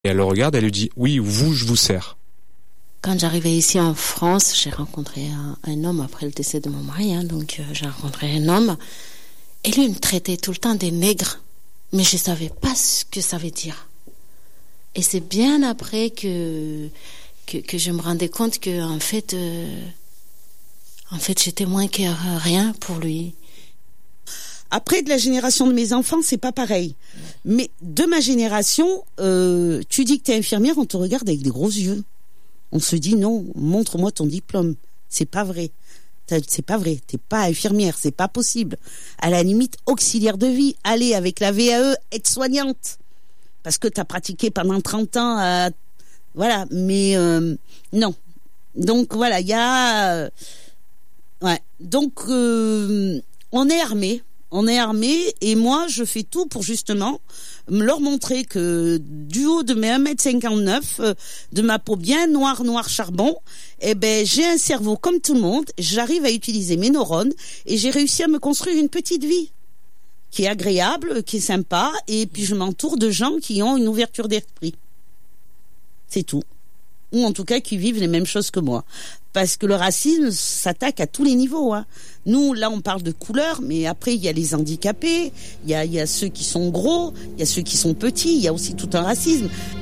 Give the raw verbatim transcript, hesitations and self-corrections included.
Et elle le regarde, elle lui dit « Oui, vous, je vous sers ». Quand j'arrivais ici en France, j'ai rencontré un, un homme après le décès de mon mari, hein, donc euh, j'ai rencontré un homme, et lui il me traitait tout le temps des nègres, mais je savais pas ce que ça veut dire. Et c'est bien après que que, que je me rendais compte que en fait, euh, en fait, j'étais moins que rien pour lui. Après, de la génération de mes enfants, c'est pas pareil. Mais de ma génération, euh, tu dis que t'es infirmière, on te regarde avec des gros yeux. On se dit non, montre-moi ton diplôme. C'est pas vrai. C'est pas vrai. T'es pas infirmière, c'est pas possible. À la limite, auxiliaire de vie. Allez, avec la V A E, aide-soignante. Parce que t'as pratiqué pendant trente ans. Euh, voilà, mais euh, non. Donc voilà, il y a... Euh, ouais. Donc, euh, on est armés. On est armés et moi, je fais tout pour justement leur montrer que du haut de mes un mètre cinquante-neuf, euh, de ma peau bien noire, noire charbon, eh ben, j'ai un cerveau comme tout le monde, j'arrive à utiliser mes neurones et j'ai réussi à me construire une petite vie qui est agréable, qui est sympa, et puis je m'entoure de gens qui ont une ouverture d'esprit. C'est tout. Ou en tout cas qui vivent les mêmes choses que moi. Parce que le racisme s'attaque à tous les niveaux, hein. Nous, là, on parle de couleur, mais après, il y a les handicapés, il y a, il y a ceux qui sont gros, il y a ceux qui sont petits, il y a aussi tout un racisme.